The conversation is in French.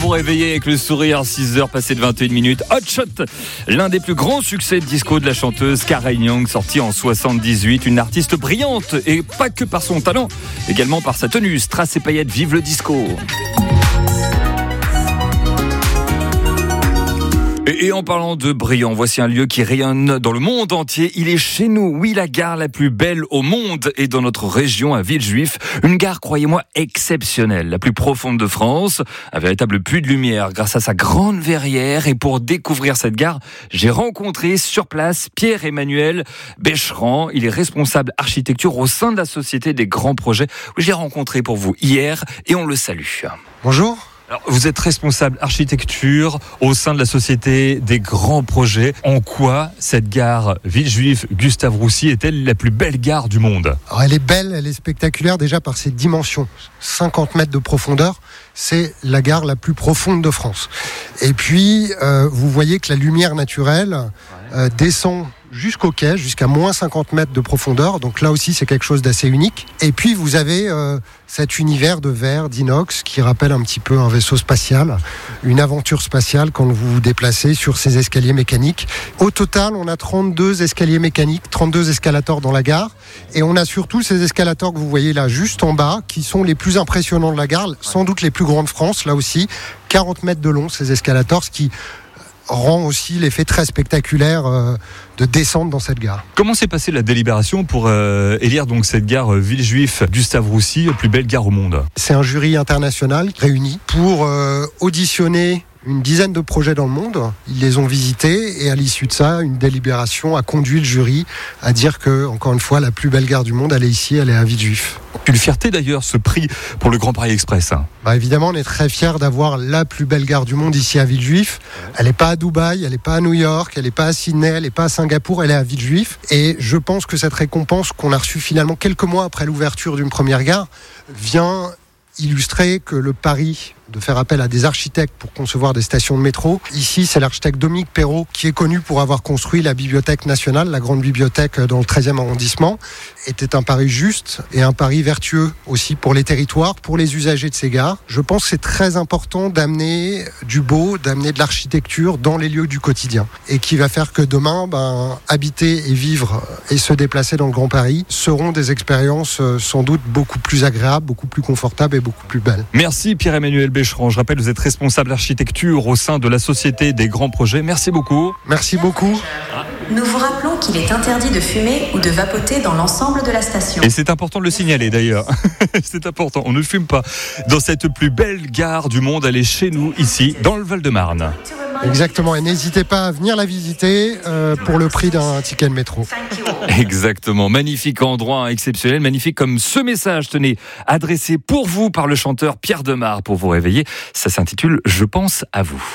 vous réveiller avec le sourire, 6h passées de 21 minutes. Hot Shot, l'un des plus grands succès de disco de la chanteuse Karen Young, sorti en 78. Une artiste brillante et pas que par son talent, également par sa tenue. Strass et paillettes, vive le disco. Et en parlant de brillant, voici un lieu qui rayonne dans le monde entier. Il est chez nous. Oui, la gare la plus belle au monde est dans notre région à Villejuif. Une gare, croyez-moi, exceptionnelle, la plus profonde de France. Un véritable puits de lumière grâce à sa grande verrière. Et pour découvrir cette gare, j'ai rencontré sur place Pierre-Emmanuel Becheran. Il est responsable architecture au sein de la Société des Grands Projets. Je l'ai rencontré pour vous hier et on le salue. Bonjour. Alors, vous êtes responsable architecture au sein de la Société des Grands Projets. En quoi cette gare Villejuif-Gustave-Roussy est-elle la plus belle gare du monde ? Alors, elle est belle, elle est spectaculaire déjà par ses dimensions. 50 mètres de profondeur, c'est la gare la plus profonde de France. Et puis, vous voyez que la lumière naturelle descend jusqu'au quai, jusqu'à moins 50 mètres de profondeur. Donc là aussi, c'est quelque chose d'assez unique. Et puis, vous avez cet univers de verre, d'inox, qui rappelle un petit peu un vaisseau spatial, une aventure spatiale quand vous vous déplacez sur ces escaliers mécaniques. Au total, on a 32 escaliers mécaniques, 32 escalators dans la gare. Et on a surtout ces escalators que vous voyez là, juste en bas, qui sont les plus impressionnants de la gare, sans doute les plus grands de France, là aussi. 40 mètres de long, ces escalators, ce qui rend aussi l'effet très spectaculaire de descente dans cette gare. Comment s'est passée la délibération pour élire donc cette gare Villejuif-Gustave-Roussy, plus belle gare au monde ? C'est un jury international réuni pour auditionner une dizaine de projets dans le monde. Ils les ont visités et à l'issue de ça, une délibération a conduit le jury à dire que, encore une fois, la plus belle gare du monde, elle est ici, elle est à Villejuif. Une fierté d'ailleurs, ce prix pour le Grand Paris Express. Évidemment, on est très fiers d'avoir la plus belle gare du monde ici à Villejuif. Elle n'est pas à Dubaï, elle n'est pas à New York, elle n'est pas à Sydney, elle n'est pas à Singapour, elle est à Villejuif. Et je pense que cette récompense qu'on a reçue finalement quelques mois après l'ouverture d'une première gare vient illustrer que le pari de faire appel à des architectes pour concevoir des stations de métro. Ici, c'est l'architecte Dominique Perrault qui est connu pour avoir construit la Bibliothèque nationale, la grande bibliothèque dans le 13e arrondissement. Était un pari juste et un pari vertueux aussi pour les territoires, pour les usagers de ces gares. Je pense que c'est très important d'amener du beau, d'amener de l'architecture dans les lieux du quotidien et qui va faire que demain, habiter et vivre et se déplacer dans le Grand Paris seront des expériences sans doute beaucoup plus agréables, beaucoup plus confortables et beaucoup plus belles. Merci Pierre-Emmanuel Becheran. Je rappelle, vous êtes responsable architecture au sein de la Société des Grands Projets. Merci beaucoup. Merci beaucoup. Nous vous rappelons qu'il est interdit de fumer ou de vapoter dans l'ensemble de la station. Et c'est important de le signaler d'ailleurs. C'est important, on ne fume pas. Dans cette plus belle gare du monde, elle est chez nous, ici, dans le Val-de-Marne. Exactement, et n'hésitez pas à venir la visiter pour le prix d'un ticket de métro. Exactement, magnifique endroit, exceptionnel, magnifique comme ce message, tenez, adressé pour vous par le chanteur Pierre Demar pour vous réveiller. Ça s'intitule « Je pense à vous ».